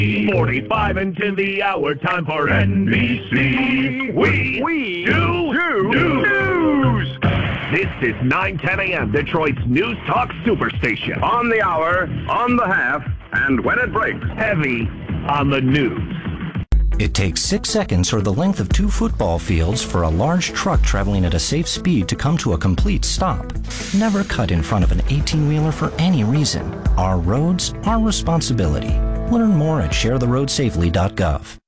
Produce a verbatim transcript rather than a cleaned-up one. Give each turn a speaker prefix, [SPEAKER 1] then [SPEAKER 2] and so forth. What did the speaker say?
[SPEAKER 1] forty-five into the hour, time for N B C. We, we do, do news. This is nine ten a.m., Detroit's News Talk Superstation.
[SPEAKER 2] On the hour, on the half, and when it breaks.
[SPEAKER 1] Heavy on the news.
[SPEAKER 3] It takes six seconds or the length of two football fields for a large truck traveling at a safe speed to come to a complete stop. Never cut in front of an eighteen-wheeler for any reason. Our roads, our responsibility. Learn more at share the road safely dot gov.